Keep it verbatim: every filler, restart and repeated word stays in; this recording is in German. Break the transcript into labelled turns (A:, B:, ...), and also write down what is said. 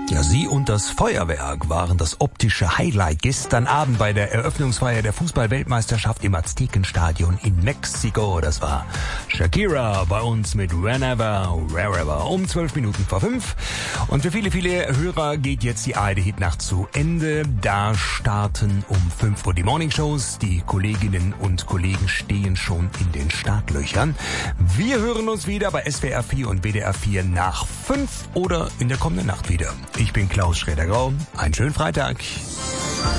A: Ja, sie und das Feuerwerk waren das optische Highlight gestern Abend bei der Eröffnungsfeier der Fußball-Weltmeisterschaft im Aztekenstadion in Mexiko. Das war Shakira bei uns mit Whenever, Wherever um zwölf Minuten vor fünf. Und für viele, viele Hörer geht jetzt die A R D-Hitnacht zu Ende. Da starten um fünf Uhr die Morningshows. Die Kolleginnen und Kollegen stehen schon in den Startlöchern. Wir hören uns wieder bei S W R vier und W D R vier nach fünf oder in der kommenden Nacht wieder. Ich bin Klaus Schroeder-Grau. Einen schönen Freitag.